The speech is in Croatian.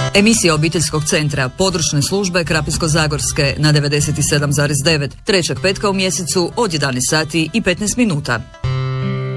Emisija obiteljskog centra područne službe Krapinsko-zagorske na 97,9 trećeg petka u mjesecu od 11 sati i 15 minuta.